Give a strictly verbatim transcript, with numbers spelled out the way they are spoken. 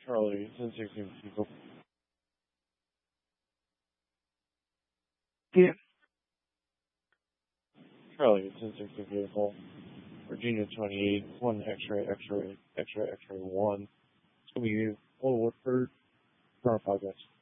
Charlie, ten sixteen people. Yeah. Charlie, ten sixteen vehicle. Virginia twenty-eight, one X-ray, X-ray, X-ray, X-ray one. It's going to be Old Woodford, Colonel Progress.